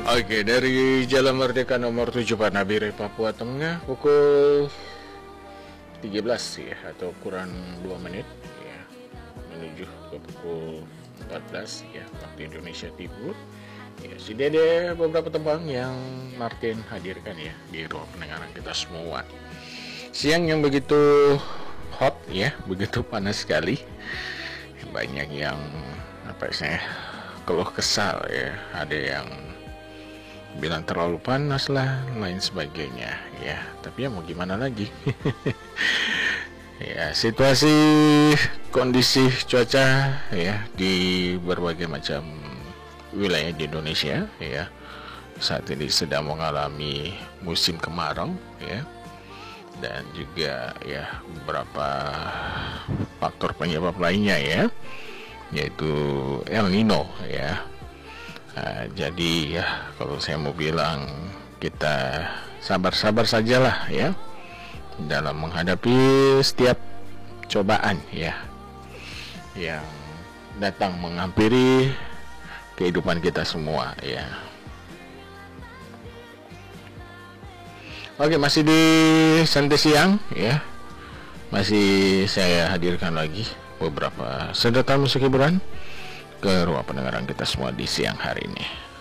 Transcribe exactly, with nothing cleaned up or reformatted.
Oke, dari Jalan Merdeka nomor tujuh Panabire, Papua Tengah, pukul tiga belas ya, atau kurang dua menit ya, menuju ke pukul empat belas ya, waktu Indonesia Timur. Ya, sudah ada beberapa tembang yang Martin hadirkan ya di ruang pendengaran kita semua. Siang yang begitu hot ya, begitu panas sekali. Banyak yang apa saya keluh kesal ya, ada yang bilang terlalu panas lah, lain sebagainya ya. Tapi ya mau gimana lagi. Ya, situasi kondisi cuaca ya di berbagai macam wilayah di Indonesia ya saat ini sedang mengalami musim kemarau ya, dan juga ya beberapa faktor penyebab lainnya ya, yaitu El Nino ya. Nah, jadi ya kalau saya mau bilang, kita sabar-sabar sajalah ya dalam menghadapi setiap cobaan ya yang datang menghampiri kehidupan kita semua ya. Oke, masih di Santai Siang ya, masih saya hadirkan lagi beberapa sedotan musik hiburan ke ruang pendengaran kita semua di siang hari ini.